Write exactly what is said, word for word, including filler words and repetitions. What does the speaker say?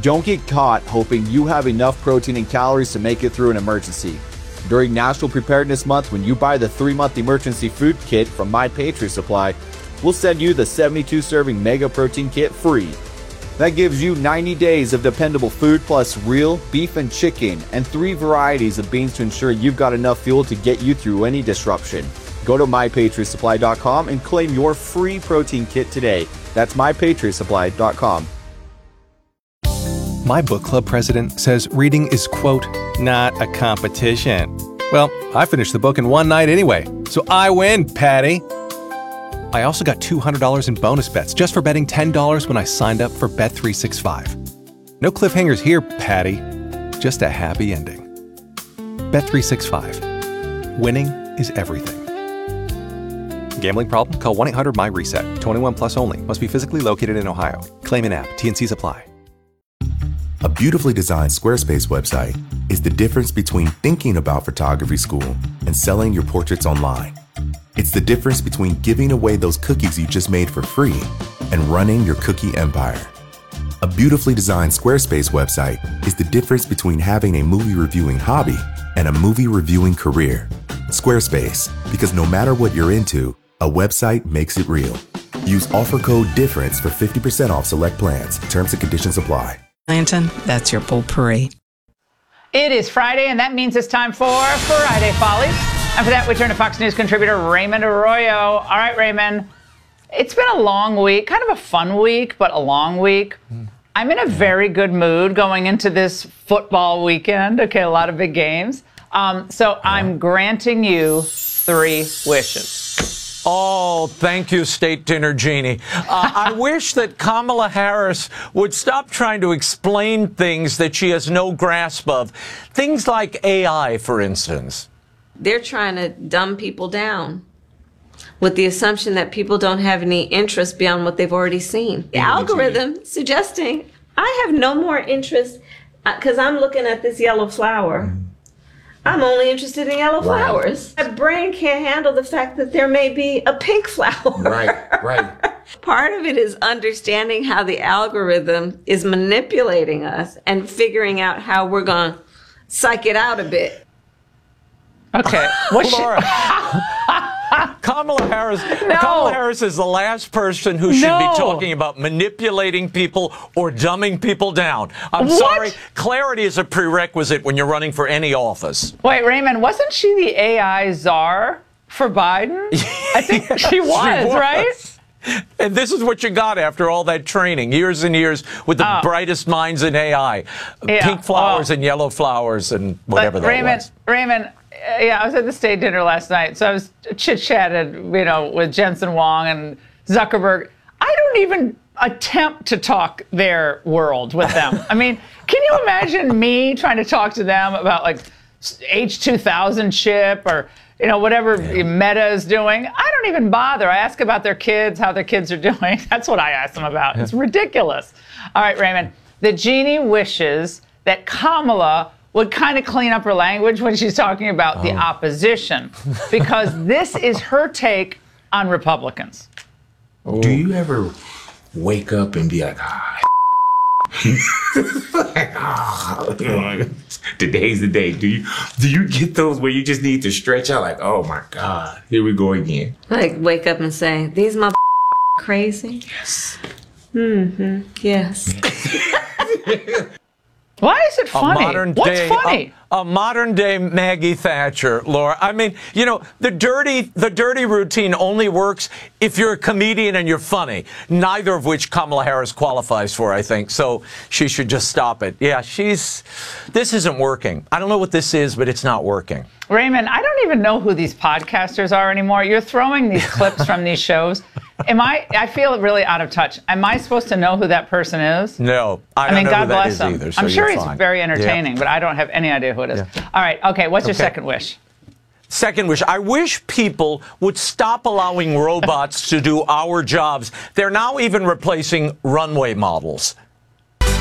Don't get caught hoping you have enough protein and calories to make it through an emergency. During National Preparedness Month, when you buy the three-month emergency food kit from My Patriot Supply, we'll send you the seventy-two serving Mega Protein Kit free. That gives you ninety days of dependable food plus real beef and chicken and three varieties of beans to ensure you've got enough fuel to get you through any disruption. Go to my patriot supply dot com and claim your free protein kit today. That's my patriot supply dot com. My book club president says reading is, quote, not a competition. Well, I finished the book in one night anyway, so I win, Patty. I also got two hundred dollars in bonus bets just for betting ten dollars when I signed up for Bet three sixty-five. No cliffhangers here, Patty. Just a happy ending. Bet three sixty-five. Winning is everything. Gambling problem? Call one eight hundred my reset. twenty-one plus only. Must be physically located in Ohio. Claim in app. T N Cs apply. A beautifully designed Squarespace website is the difference between thinking about photography school and selling your portraits online. It's the difference between giving away those cookies you just made for free and running your cookie empire. A beautifully designed Squarespace website is the difference between having a movie reviewing hobby and a movie reviewing career. Squarespace, because no matter what you're into, a website makes it real. Use offer code DIFFERENCE for fifty percent off select plans. Terms and conditions apply. Landon, that's your potpourri. It is Friday, and that means it's time for Friday Follies. And for that, we turn to Fox News contributor Raymond Arroyo. All right, Raymond, it's been a long week, kind of a fun week, but a long week. Mm. I'm in a very good mood going into this football weekend. Okay, a lot of big games. Um, so yeah. I'm granting you three wishes. Oh, thank you, State Dinner Genie. Uh, I wish that Kamala Harris would stop trying to explain things that she has no grasp of. Things like A I, for instance. They're trying to dumb people down with the assumption that people don't have any interest beyond what they've already seen. The algorithm suggesting I have no more interest because I'm looking at this yellow flower. I'm only interested in yellow right. flowers. My brain can't handle the fact that there may be a pink flower. Right, right. Part of it is understanding how the algorithm is manipulating us and figuring out how we're going to psych it out a bit. Okay. What's Laura, Kamala Harris, no. Kamala Harris is the last person who should no. be talking about manipulating people or dumbing people down. I'm what? sorry. Clarity is a prerequisite when you're running for any office. Wait, Raymond, wasn't she the A I czar for Biden? I think she was, she was. right? And this is what you got after all that training, years and years with the oh. brightest minds in A I. Yeah. Pink flowers oh. and yellow flowers and whatever but that Raymond, was. Raymond, yeah, I was at the state dinner last night, so I was chit-chatted, you know, with Jensen Huang and Zuckerberg. I don't even attempt to talk their world with them. I mean, can you imagine me trying to talk to them about, like, H two thousand chip or, you know, whatever yeah. Meta is doing? I don't even bother. I ask about their kids, how their kids are doing. That's what I ask them about. Yeah. It's ridiculous. All right, Raymond, the genie wishes that Kamala would kind of clean up her language when she's talking about oh. the opposition, because this is her take on Republicans. Do you ever wake up and be like, ah, like, ah, today's the day? Do you do you get those where you just need to stretch out like, oh my God, here we go again? Like wake up and say, these mother crazy? Yes. Mm-hmm. Yes. Why is it funny? A modern What's day, funny? A, a modern day Maggie Thatcher, Laura. I mean, you know, the dirty, the dirty routine only works if you're a comedian and you're funny. Neither of which Kamala Harris qualifies for, I think. So she should just stop it. Yeah, she's. This isn't working. I don't know what this is, but it's not working. Raymond, I don't even know who these podcasters are anymore. You're throwing these clips from these shows. Am I? I feel really out of touch. Am I supposed to know who that person is? No, I don't I mean, know God who that bless is him. either. So I'm sure he's fine. very entertaining, yeah. but I don't have any idea who it is. Yeah. All right. Okay. What's your okay. second wish? Second wish, I wish people would stop allowing robots to do our jobs. They're now even replacing runway models.